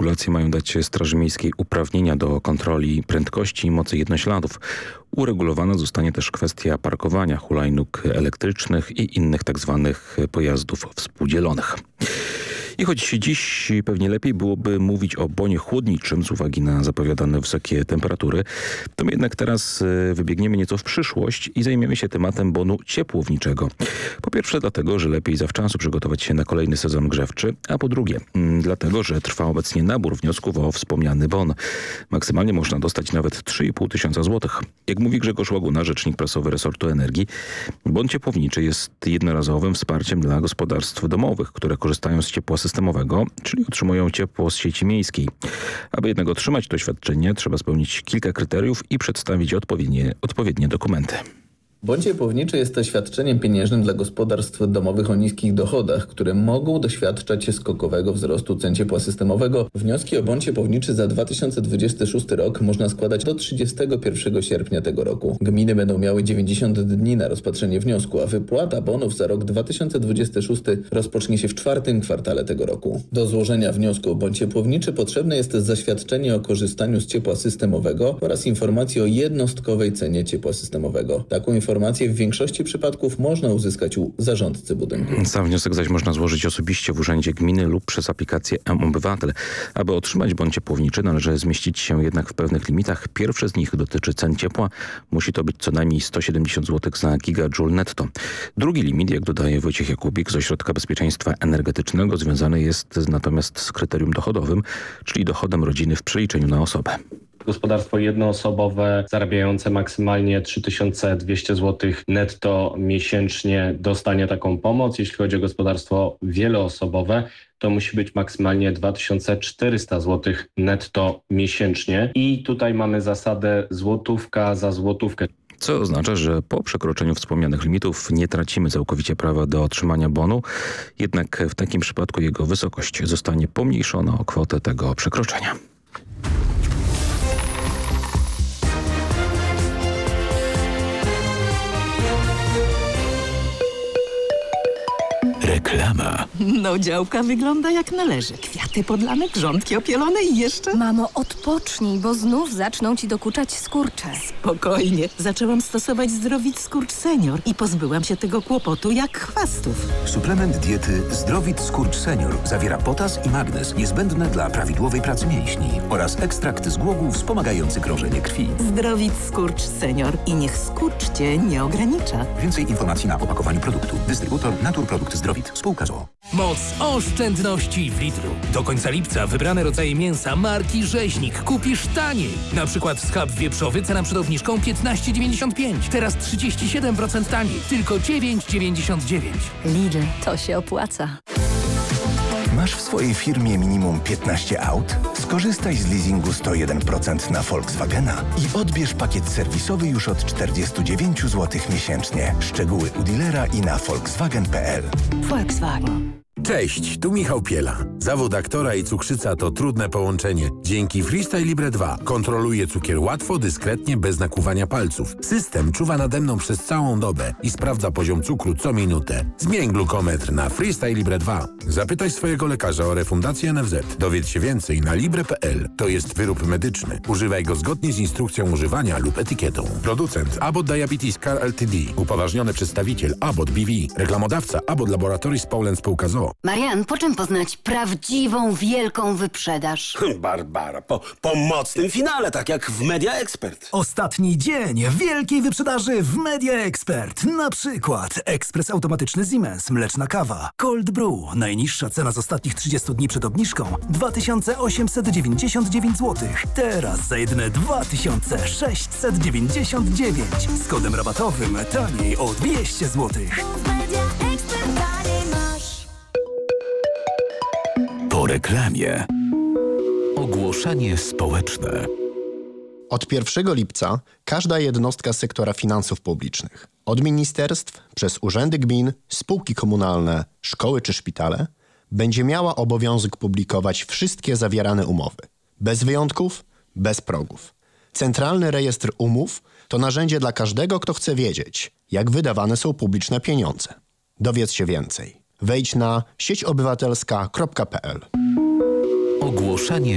regulacje mają dać Straży Miejskiej uprawnienia do kontroli prędkości i mocy jednośladów. Uregulowana zostanie też kwestia parkowania hulajnóg elektrycznych i innych tzw. pojazdów współdzielonych. I choć dziś pewnie lepiej byłoby mówić o bonie chłodniczym z uwagi na zapowiadane wysokie temperatury, to my jednak teraz wybiegniemy nieco w przyszłość i zajmiemy się tematem bonu ciepłowniczego. Po pierwsze dlatego, że lepiej zawczasu przygotować się na kolejny sezon grzewczy, a po drugie dlatego, że trwa obecnie nabór wniosków o wspomniany bon. Maksymalnie można dostać nawet 3,5 tysiąca złotych. Jak mówi Grzegorz Łaguna, rzecznik prasowy resortu energii, bon ciepłowniczy jest jednorazowym wsparciem dla gospodarstw domowych, które korzystają z ciepła systemowego, czyli otrzymują ciepło z sieci miejskiej. Aby jednak otrzymać to świadczenie, trzeba spełnić kilka kryteriów i przedstawić odpowiednie dokumenty. Bon ciepłowniczy jest to świadczeniem pieniężnym dla gospodarstw domowych o niskich dochodach, które mogą doświadczać skokowego wzrostu cen ciepła systemowego. Wnioski o bon ciepłowniczy za 2026 rok można składać do 31 sierpnia tego roku. Gminy będą miały 90 dni na rozpatrzenie wniosku, a wypłata bonów za rok 2026 rozpocznie się w czwartym kwartale tego roku. Do złożenia wniosku o bon ciepłowniczy potrzebne jest zaświadczenie o korzystaniu z ciepła systemowego oraz informacja o jednostkowej cenie ciepła systemowego. Taką informację w większości przypadków można uzyskać u zarządcy budynku. Sam wniosek zaś można złożyć osobiście w urzędzie gminy lub przez aplikację mObywatel. Aby otrzymać bon ciepłowniczy, należy zmieścić się jednak w pewnych limitach. Pierwszy z nich dotyczy cen ciepła. Musi to być co najmniej 170 zł za gigajoule netto. Drugi limit, jak dodaje Wojciech Jakubik z Ośrodka Bezpieczeństwa Energetycznego, związany jest natomiast z kryterium dochodowym, czyli dochodem rodziny w przeliczeniu na osobę. Gospodarstwo jednoosobowe zarabiające maksymalnie 3200 zł netto miesięcznie dostanie taką pomoc. Jeśli chodzi o gospodarstwo wieloosobowe, to musi być maksymalnie 2400 zł netto miesięcznie. I tutaj mamy zasadę złotówka za złotówkę. Co oznacza, że po przekroczeniu wspomnianych limitów nie tracimy całkowicie prawa do otrzymania bonu, jednak w takim przypadku jego wysokość zostanie pomniejszona o kwotę tego przekroczenia. Reklama. No działka wygląda jak należy. Kwiaty podlane, grządki opielone i jeszcze... Mamo, odpocznij, bo znów zaczną ci dokuczać skurcze. Spokojnie. Zaczęłam stosować Zdrowit Skurcz Senior i pozbyłam się tego kłopotu jak chwastów. Suplement diety Zdrowit Skurcz Senior zawiera potas i magnez niezbędne dla prawidłowej pracy mięśni oraz ekstrakt z głogu wspomagający krążenie krwi. Zdrowit Skurcz Senior i niech skurcz cię nie ogranicza. Więcej informacji na opakowaniu produktu. Dystrybutor Naturprodukt Zdrowit. Spółka z o.o. Moc oszczędności w Lidlu. Do końca lipca wybrane rodzaje mięsa marki Rzeźnik kupisz taniej. Na przykład schab wieprzowy, cena przed obniżką 15,95. Teraz 37% taniej. Tylko 9,99. Lidl, to się opłaca. Masz w swojej firmie minimum 15 aut? Skorzystaj z leasingu 101% na Volkswagena i odbierz pakiet serwisowy już od 49 zł miesięcznie. Szczegóły u dealera i na volkswagen.pl. Volkswagen. Cześć, tu Michał Piela. Zawód aktora i cukrzyca to trudne połączenie. Dzięki Freestyle Libre 2 kontroluję cukier łatwo, dyskretnie, bez nakłuwania palców. System czuwa nade mną przez całą dobę i sprawdza poziom cukru co minutę. Zmień glukometr na Freestyle Libre 2. Zapytaj swojego lekarza o refundację NFZ. Dowiedz się więcej na libre.pl. To jest wyrób medyczny. Używaj go zgodnie z instrukcją używania lub etykietą. Producent Abbott Diabetes Care Ltd. Upoważniony przedstawiciel Abbott BV. Reklamodawca Abbott Laboratories Poland Spółka z o.o. Marian, po czym poznać prawdziwą, wielką wyprzedaż? Barbara, po mocnym finale, tak jak w Media Expert. Ostatni dzień wielkiej wyprzedaży w Media Expert. Na przykład ekspres automatyczny Siemens, mleczna kawa, Cold Brew. Najniższa cena z ostatnich 30 dni przed obniżką 2899 zł. Teraz za jedyne 2699. Z kodem rabatowym taniej o 200 zł. Po reklamie. Ogłoszenie społeczne. Od 1 lipca każda jednostka sektora finansów publicznych, od ministerstw, przez urzędy gmin, spółki komunalne, szkoły czy szpitale, będzie miała obowiązek publikować wszystkie zawierane umowy. Bez wyjątków, bez progów. Centralny Rejestr Umów to narzędzie dla każdego, kto chce wiedzieć, jak wydawane są publiczne pieniądze. Dowiedz się więcej. Wejdź na sieciobywatelska.pl. Ogłoszenie